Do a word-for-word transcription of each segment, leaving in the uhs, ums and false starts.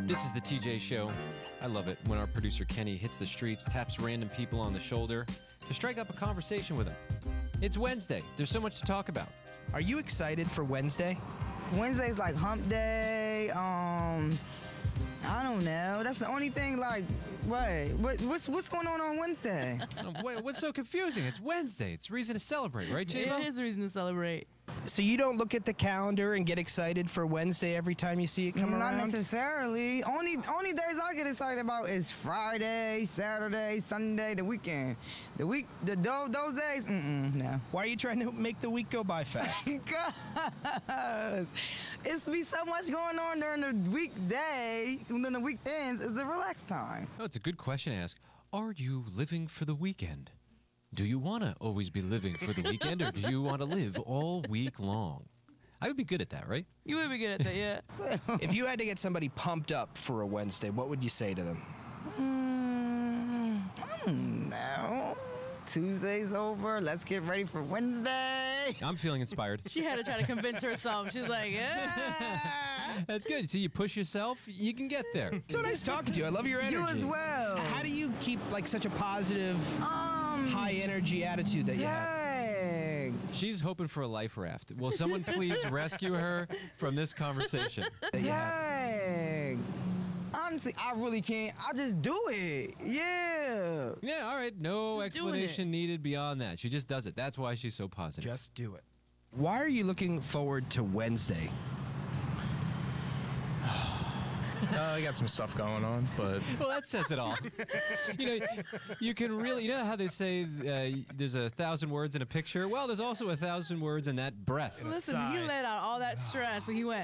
This is the T J Show. I love it when our producer Kenny hits the streets, taps random people on the shoulder to strike up a conversation with them. It's Wednesday. There's so much to talk about. Are you excited for Wednesday? Wednesday's like hump day. Um, I don't know. That's the only thing. Like, what? What what's what's going on on Wednesday? Oh, wait, what's so confusing? It's Wednesday. It's a reason to celebrate, right, J-Bo? It is a reason to celebrate. So you don't look at the calendar and get excited for Wednesday every time you see it come Not around? necessarily. Only only days I get excited about is Friday, Saturday, Sunday, the weekend. The week, the those, those days, mm-mm, no. Why are you trying to make the week go by fast? Because it's be so much going on during the weekday, and then the weekends is the relaxed time. Oh, it's a good question to ask. Are you living for the weekend? Do you want to always be living for the weekend, or do you want to live all week long? I would be good at that, right? You would be good at that, yeah. If you had to get somebody pumped up for a Wednesday, what would you say to them? Mm, I don't know. Tuesday's over. Let's get ready for Wednesday. I'm feeling inspired. She had to try to convince herself. She's like, yeah. That's good. See, you push yourself, you can get there. It's so nice talking to you. I love your energy. You as well. How do you keep like such a positive, Um, high energy attitude that you have? Dang. She's hoping for a life raft. Will someone please rescue her from this conversation? That you have? Dang. Honestly, I really can't. I just do it. Yeah. Yeah, all right. No Just doing explanation needed beyond that. She just does it. That's why she's so positive. Just do it. Why are you looking forward to Wednesday? Uh, I got some stuff going on, but Well, that says it all. You know, you can really, you know how they say uh, there's a thousand words in a picture? Well, there's also a thousand words in that breath. Listen, he sigh. let out all that stress when he went,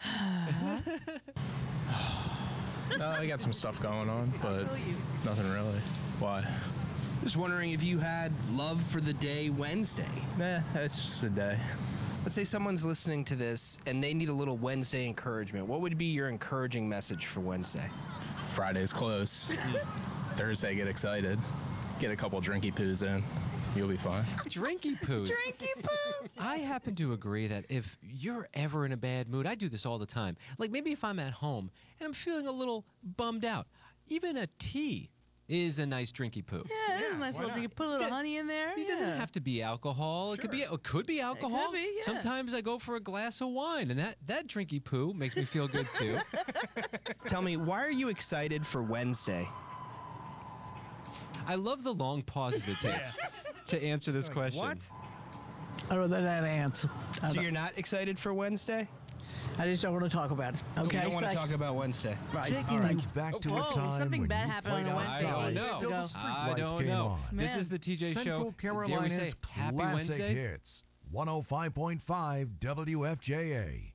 uh, I got some stuff going on, but feel you. nothing really. Why? Just wondering if you had love for the day Wednesday. Nah, it's just a day. Let's say someone's listening to this and they need a little Wednesday encouragement. What would be your encouraging message for Wednesday? Friday's close. Thursday, get excited. Get a couple drinky poos in. You'll be fine. Drinky poos. Drinky poo. I happen to agree that if you're ever in a bad mood, I do this all the time. Like maybe if I'm at home and I'm feeling a little bummed out, even a tea is a nice drinky poo. yeah, it's a nice little, you put a little That- honey in there. It doesn't have to be alcohol. It could be it could be alcohol. be, yeah. Sometimes I go for a glass of wine, and that, that drinky poo makes me feel good too. Tell me, why are you excited for Wednesday? I love the long pauses it takes to answer this question. What? I don't know that answer. I, So don't- you're not excited for Wednesday? I just don't want to talk about it. Okay. You don't want to thank- talk about Wednesday. Right. Taking all right. you back to Whoa, a time something when bad you happened played on a Wednesday. I outside don't know. until the I streetlights don't came know. on. This Man. is the T J Central Show. Dare we Carolina's say Happy classic Wednesday? hits. one oh five point five W F J A.